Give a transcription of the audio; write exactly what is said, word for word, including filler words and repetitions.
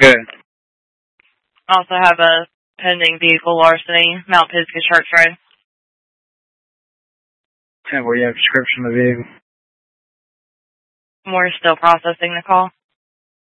Good. Also have a pending vehicle larceny, Mount Pisgah Church Road. And where you have a description of the vehicle? We're still processing the call.